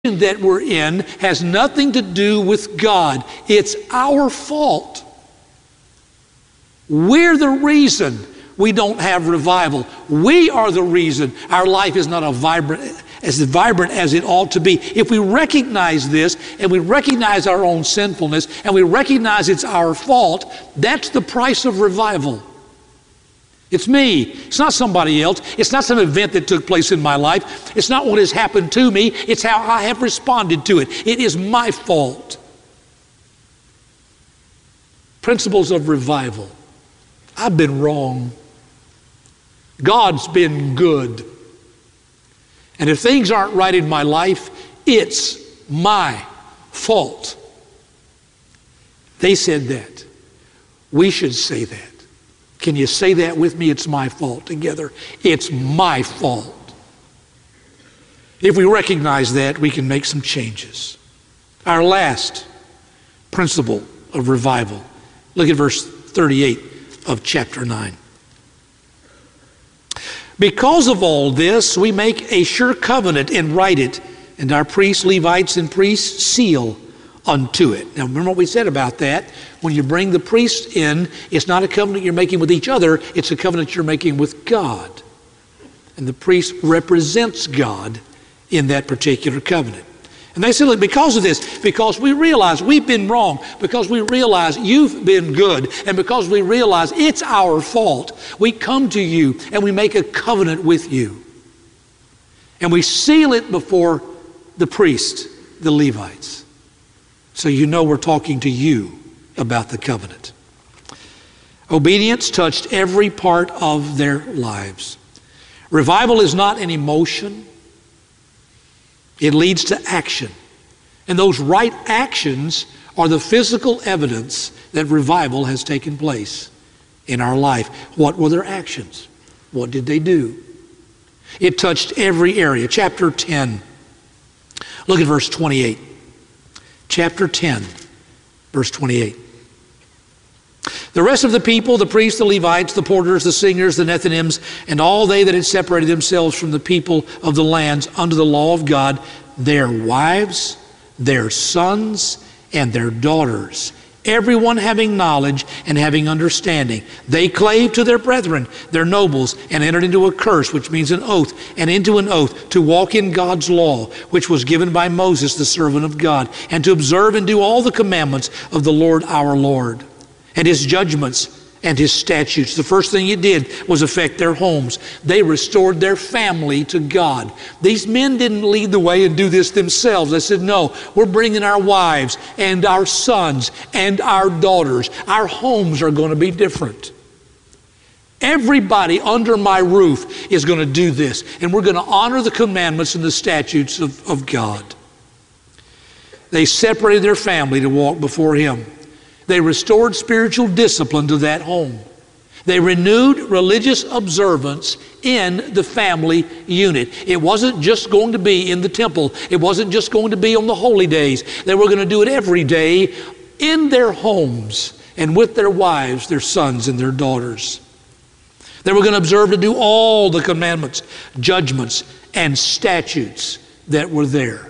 that we're in has nothing to do with God. It's our fault. We're the reason we don't have revival. We are the reason our life is not as vibrant as it ought to be. If we recognize this, and we recognize our own sinfulness, and we recognize it's our fault, that's the price of revival. It's me. It's not somebody else. It's not some event that took place in my life. It's not what has happened to me. It's how I have responded to it. It is my fault. Principles of revival. I've been wrong. God's been good. And if things aren't right in my life, it's my fault. They said that. We should say that. Can you say that with me? It's my fault together. It's my fault. If we recognize that, we can make some changes. Our last principle of revival. Look at verse 38 of chapter 9. Because of all this, we make a sure covenant and write it, and our priests, Levites, and priests seal unto it. Now remember what we said about that. When you bring the priest in, it's not a covenant you're making with each other, it's a covenant you're making with God. And the priest represents God in that particular covenant. And they said, look, because of this, because we realize we've been wrong, because we realize you've been good, and because we realize it's our fault, we come to you and we make a covenant with you. And we seal it before the priest, the Levites. So you know we're talking to you about the covenant. Obedience touched every part of their lives. Revival is not an emotion. It leads to action. And those right actions are the physical evidence that revival has taken place in our life. What were their actions? What did they do? It touched every area. Chapter 10. Look at verse 28. Chapter 10, verse 28. The rest of the people, the priests, the Levites, the porters, the singers, the Nethinims, and all they that had separated themselves from the people of the lands under the law of God, their wives, their sons, and their daughters, everyone having knowledge and having understanding, they clave to their brethren, their nobles, and entered into a curse, which means an oath, and into an oath to walk in God's law, which was given by Moses, the servant of God, and to observe and do all the commandments of the Lord our Lord, and his judgments and his statutes. The first thing it did was affect their homes. They restored their family to God. These men didn't lead the way and do this themselves. They said, no, we're bringing our wives and our sons and our daughters. Our homes are going to be different. Everybody under my roof is going to do this, and we're going to honor the commandments and the statutes of God. They separated their family to walk before him. They restored spiritual discipline to that home. They renewed religious observance in the family unit. It wasn't just going to be in the temple. It wasn't just going to be on the holy days. They were going to do it every day in their homes and with their wives, their sons, and their daughters. They were going to observe to do all the commandments, judgments, and statutes that were there.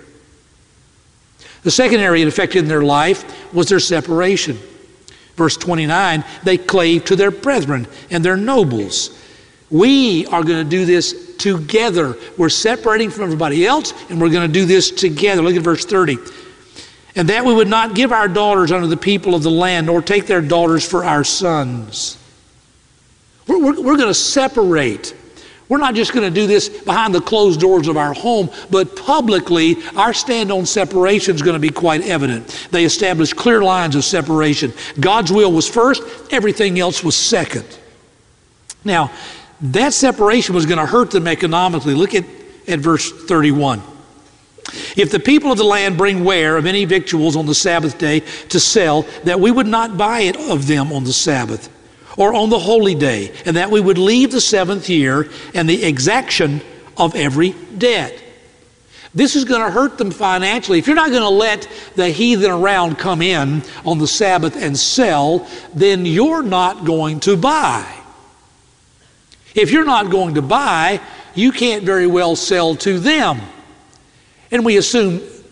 The second area it affected in their life was their separation. Verse 29, they clave to their brethren and their nobles. We are going to do this together. We're separating from everybody else, and we're going to do this together. Look at verse 30. And that we would not give our daughters unto the people of the land, nor take their daughters for our sons. We're going to separate. We're not just going to do this behind the closed doors of our home, but publicly our stand on separation is going to be quite evident. They established clear lines of separation. God's will was first, everything else was second. Now, that separation was going to hurt them economically. Look at verse 31. If the people of the land bring ware of any victuals on the Sabbath day to sell, that we would not buy it of them on the Sabbath, or on the holy day, and that we would leave the seventh year and the exaction of every debt. This is going to hurt them financially. If you're not going to let the heathen around come in on the Sabbath and sell, then you're not going to buy. If you're not going to buy, you can't very well sell to them. And we assume